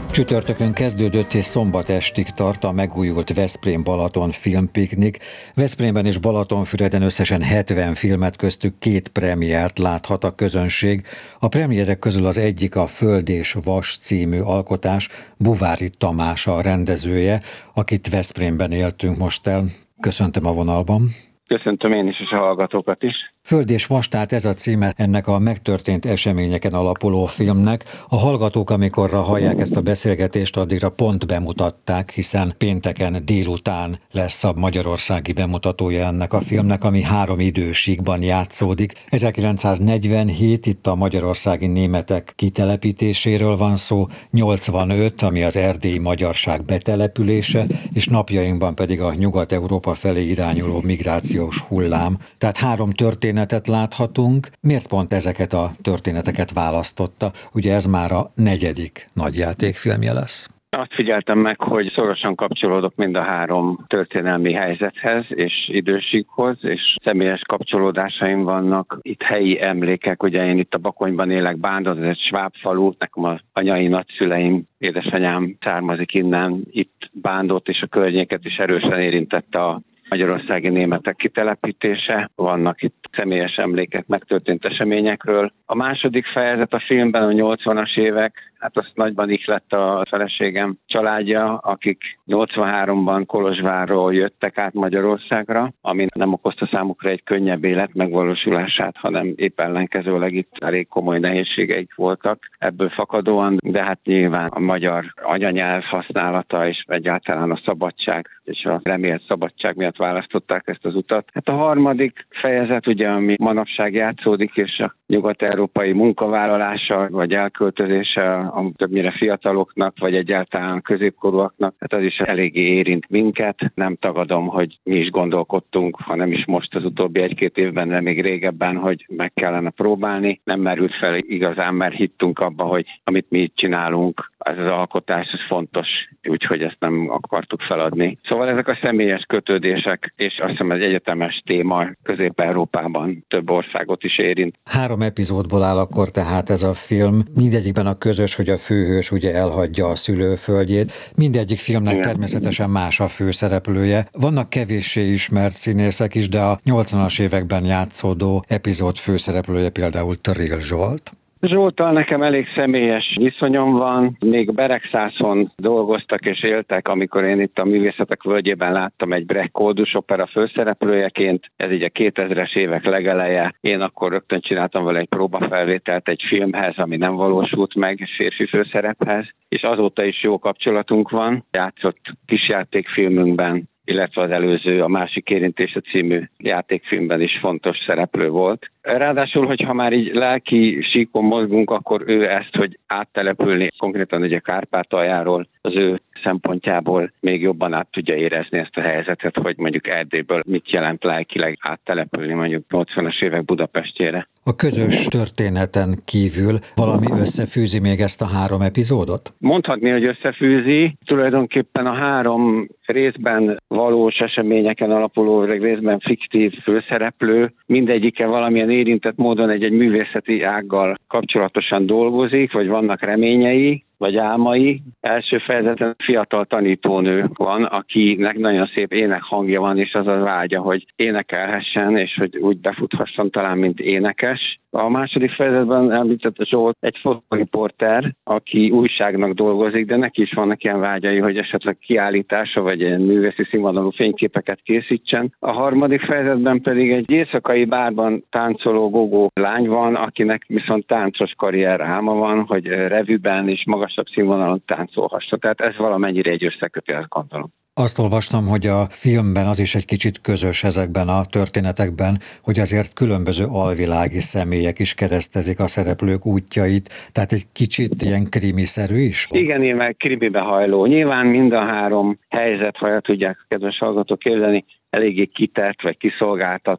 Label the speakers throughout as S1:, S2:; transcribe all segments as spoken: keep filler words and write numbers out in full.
S1: Csütörtökön kezdődött és szombat estig tart a megújult Veszprém-Balaton filmpiknik. Veszprémben és Balatonfüreden összesen hetven filmet, köztük két premiért láthat a közönség. A premierek közül az egyik a Föld és Vas című alkotás, Buvári Tamás a rendezője, akit Veszprémben éltünk most el. Köszöntöm a vonalban.
S2: Köszöntöm én is, és a hallgatókat is.
S1: Föld és Vas, tehát ez a címe ennek a megtörtént eseményeken alapuló filmnek. A hallgatók, amikorra hallják ezt a beszélgetést, addigra pont bemutatták, hiszen pénteken délután lesz a magyarországi bemutatója ennek a filmnek, ami három idősíkban játszódik. ezerkilencszáznegyvenhét, itt a magyarországi németek kitelepítéséről van szó, nyolcvanöt, ami az erdélyi magyarság betelepülése, és napjainkban pedig a Nyugat-Európa felé irányuló migrációs hullám. Tehát három történetet láthatunk. Miért pont ezeket a történeteket választotta? Ugye ez már a negyedik nagyjátékfilmje lesz.
S2: Azt figyeltem meg, hogy szorosan kapcsolódok mind a három történelmi helyzethez és idősíkhoz, és személyes kapcsolódásaim vannak. Itt helyi emlékek, ugye én itt a Bakonyban élek, Bándor, ez egy sváb falu, nekem az anyai nagyszüleim, édesanyám származik innen, itt Bándort és a környéket is erősen érintette a magyarországi németek kitelepítése, vannak itt személyes emlékek megtörtént eseményekről. A második fejezet a filmben a nyolcvanas évek, hát azt nagyban ihlett a feleségem családja, akik nyolcvanháromban Kolozsvárról jöttek át Magyarországra, ami nem okozta számukra egy könnyebb élet megvalósulását, hanem épp ellenkezőleg itt elég komoly nehézségeik voltak ebből fakadóan, de hát nyilván a magyar anyanyelv használata és egyáltalán a szabadság és a remélt szabadság miatt választották ezt az utat. Hát a harmadik fejezet, ugye, ami manapság játszódik, és a nyugat-európai munkavállalása vagy elköltözése a többnyire fiataloknak, vagy egyáltalán középkorúaknak, hát az is eléggé érint minket. Nem tagadom, hogy mi is gondolkodtunk, ha nem is most az utóbbi egy-két évben, de még régebben, hogy meg kellene próbálni. Nem merült fel igazán, mert hittünk abba, hogy amit mi itt csinálunk, ez az alkotás, ez fontos, úgyhogy ezt nem akartuk feladni. Szóval ezek a személyes kötődések, és azt hiszem ez egyetemes téma Közép-Európában több országot is érint.
S1: Három epizódból áll akkor tehát ez a film. Mindegyikben a közös, hogy a főhős ugye elhagyja a szülőföldjét. Mindegyik filmnek Igen. természetesen más a főszereplője. Vannak kevéssé ismert színészek is, de a nyolcvanas években játszódó epizód főszereplője például Trill Zsolt.
S2: Zsolttal nekem elég személyes viszonyom van. Még Beregszászon dolgoztak és éltek, amikor én itt a Művészetek Völgyében láttam egy Brecht kódus opera főszereplőjeként. Ez így a kétezres évek legeleje. Én akkor rögtön csináltam vele egy próbafelvételt egy filmhez, ami nem valósult meg, férfi főszerephez, és azóta is jó kapcsolatunk van. Játszott kisjátékfilmünkben, illetve az előző, a Másik érintése című játékfilmben is fontos szereplő volt. Ráadásul, hogyha már így lelki síkon mozgunk, akkor ő ezt, hogy áttelepülni, konkrétan ugye Kárpátaljáról, az ő szempontjából még jobban át tudja érezni ezt a helyzetet, hogy mondjuk Erdélyből mit jelent lelkileg áttelepülni mondjuk nyolcvanas évek Budapestjére.
S1: A közös történeten kívül valami összefűzi még ezt a három epizódot?
S2: Mondhatni, hogy összefűzi. Tulajdonképpen a három részben valós eseményeken alapuló, részben fiktív főszereplő, mindegyike valamilyen érintett módon egy-egy művészeti ággal kapcsolatosan dolgozik, vagy vannak reményei, vagy álmai. Első fejezeten fiatal tanítónő van, akinek nagyon szép énekhangja van, és az a vágya, hogy énekelhessen, és hogy úgy befuthasson talán, mint énekes. A második fejezetben említett Zsolt egy fotóriporter, aki újságnak dolgozik, de neki is vannak ilyen vágyai, hogy esetleg kiállítása, vagy ilyen művészi színvonalú fényképeket készítsen. A harmadik fejezetben pedig egy éjszakai bárban táncoló gogó lány van, akinek viszont táncos karrier álma van, hogy revűben és magasabb színvonalon táncolhassa. Tehát ez valamennyire egy összeköti, azt gondolom.
S1: Azt olvastam, hogy a filmben az is egy kicsit közös ezekben a történetekben, hogy azért különböző alvilági személyek is keresztezik a szereplők útjait, tehát egy kicsit ilyen krimiszerű is?
S2: Igen, én meg krimibe hajló. Nyilván mind a három helyzet, ha el tudják a kedves hallgatók képzelni, eléggé kitett vagy kiszolgáltatott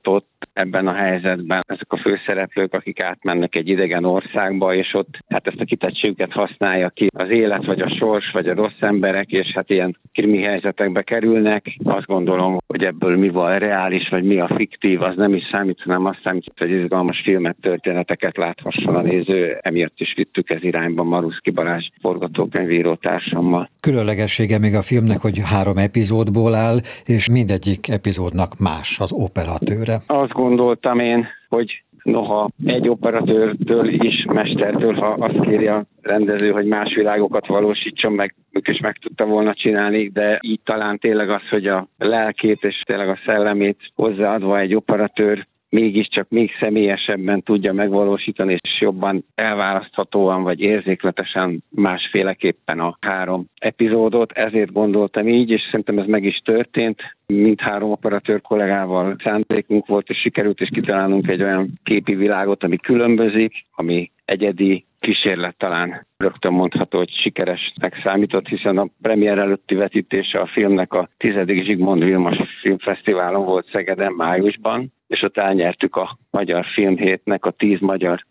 S2: ebben a helyzetben. Ezek a főszereplők, akik átmennek egy idegen országba, és ott hát ezt a kitettségüket használja ki az élet, vagy a sors, vagy a rossz emberek, és hát ilyen krimi helyzetekbe kerülnek. Azt gondolom, hogy ebből mi van reális, vagy mi a fiktív, az nem is számít, hanem azt számít, hogy izgalmas filmet, történeteket láthasson a néző. Emiatt is vittük ez irányba Maruszki Balázs forgatókönyvíró társammal.
S1: Különlegessége még a filmnek, hogy három epizódból áll, és mindegyik epizódnak más az operatőre.
S2: Azt gondoltam én, hogy noha egy operatőrtől is, mestertől, ha azt kéri a rendező, hogy más világokat valósítson meg, és meg tudta volna csinálni, de így talán tényleg az, hogy a lelkét és tényleg a szellemét hozzáadva egy operatőr mégiscsak még személyesebben tudja megvalósítani, és jobban elválaszthatóan vagy érzékletesen másféleképpen a három epizódot. Ezért gondoltam így, és szerintem ez meg is történt. Mindhárom operatőr kollégával szándékunk volt, és sikerült is kitalálnunk egy olyan képi világot, ami különbözik, ami egyedi, kísérlet talán rögtön mondható, hogy sikeresnek számított, hiszen a premier előtti vetítése a filmnek a tizedik Zsigmond Vilmos Filmfesztiválon volt Szegeden májusban, és ott elnyertük a Magyar Filmhétnek a tíz magyar